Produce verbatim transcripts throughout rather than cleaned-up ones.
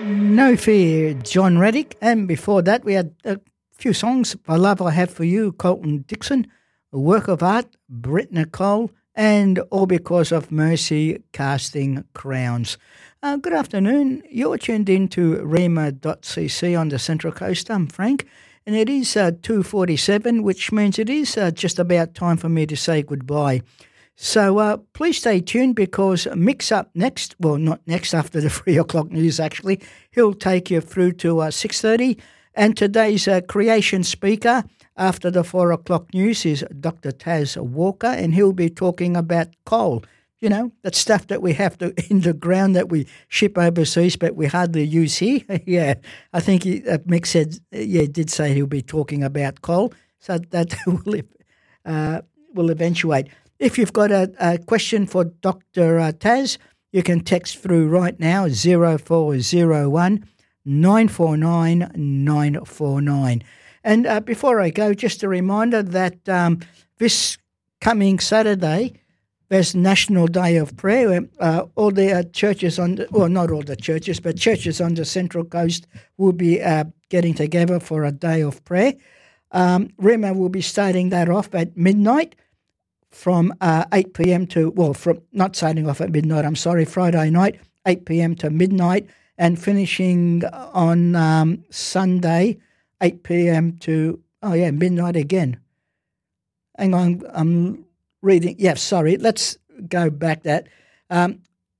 No Fear, John Reddick. And before that, we had a few songs. The Love I Have For You, Colton Dixon. A Work of Art, Britt Nicole. And All Because of Mercy, Casting Crowns. Uh, good afternoon. You're tuned in to rhema dot c c on the Central Coast. I'm Frank. And it is uh, two forty-seven, which means it is uh, just about time for me to say goodbye. So uh, please stay tuned because Mix Up next, well, not next, after the three o'clock news actually, he'll take you through to uh, six thirty. And today's uh, creation speaker after the four o'clock news is Doctor Taz Walker, and he'll be talking about coal. You know, that stuff that we have to in the ground that we ship overseas but we hardly use here. yeah, I think he, uh, Mick said, yeah, did say he'll be talking about coal. So that will, uh, will eventuate. If you've got a, a question for Doctor Uh, Taz, you can text through right now, zero four zero one, nine four nine, nine four nine. And uh, before I go, just a reminder that um, this coming Saturday, there's National Day of Prayer. Uh, all the uh, churches on, the, well, not all the churches, but churches on the Central Coast will be uh, getting together for a day of prayer. Um, Rhema will be starting that off at midnight. From uh, eight p.m. to, well, from not starting off at midnight, I'm sorry, Friday night, eight p.m. to midnight, and finishing on um, Sunday, eight p.m. to, oh yeah, midnight again. Hang on, I'm reading, yeah, sorry, let's go back that. Um,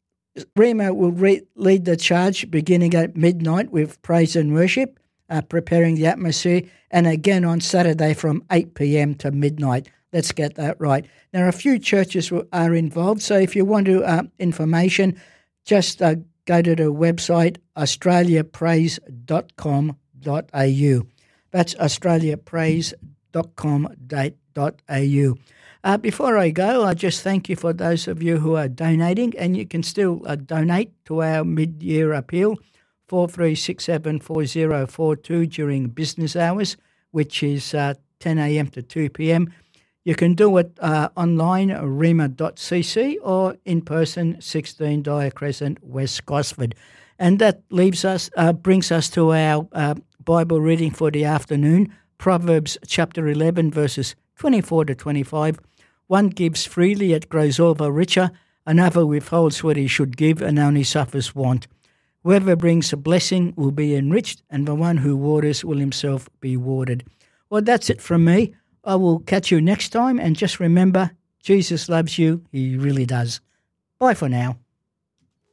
Rhema will re- lead the charge beginning at midnight with praise and worship, uh, preparing the atmosphere, and again on Saturday from eight p.m. to midnight. Let's get that right. Now, a few churches are involved, so if you want to uh, information, just uh, go to the website australia praise dot com dot a u. That's australia praise dot com dot a u. Uh, before I go, I just thank you for those of you who are donating, and you can still uh, donate to our mid-year appeal, four three six seven four zero four two during business hours, which is uh, ten a.m. to two p.m. You can do it uh, online, rhema dot c c, or in person, sixteen Dyer Crescent, West Gosford. And that leaves us, uh, brings us to our uh, Bible reading for the afternoon, Proverbs chapter eleven, verses twenty-four to twenty-five. One gives freely, it grows all the richer. Another withholds what he should give and only suffers want. Whoever brings a blessing will be enriched, and the one who waters will himself be watered. Well, that's it from me. I will catch you next time, and just remember, Jesus loves you. He really does. Bye for now.